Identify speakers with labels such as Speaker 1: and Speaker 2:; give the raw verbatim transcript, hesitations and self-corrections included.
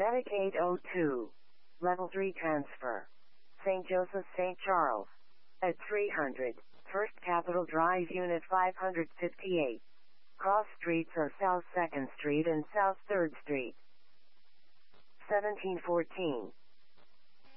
Speaker 1: Attic eight oh two. Level three transfer. Saint Joseph Saint Charles. At three hundred. First Capitol Drive Unit five hundred fifty-eight. Cross streets are South second Street and South third Street. seventeen fourteen.